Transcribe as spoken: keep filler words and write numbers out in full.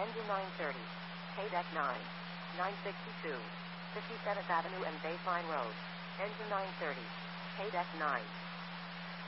Engine nine thirty. K-Deck nine. nine sixty-two. fifty-seventh Avenue and Baseline Road. Engine nine thirty. K-Deck nine.